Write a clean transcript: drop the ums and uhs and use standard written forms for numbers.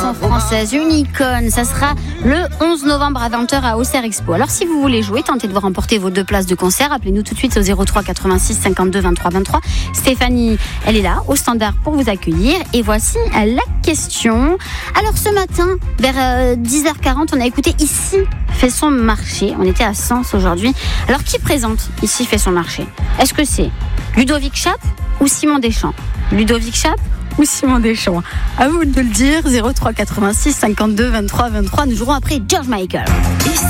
chanson française, une icône. Ça sera le 11 novembre à 20h à Auxerre Expo. Alors si vous voulez jouer, tentez de vous remporter vos 2 places de concert. Appelez-nous tout de suite au 03 86 52 23 23. Stéphanie, elle est là au standard pour vous accueillir. Et voici la question. Alors ce matin, vers 10h40, on a écouté Ici fait son marché. On était à Sens aujourd'hui. Alors qui présente Ici fait son marché? Est-ce que c'est Ludovic Chape ou Simon Deschamps? Ludovic Chape ou Simon Deschamps? À vous de le dire. 03 86 52 23 23. Nous jouerons après George Michael.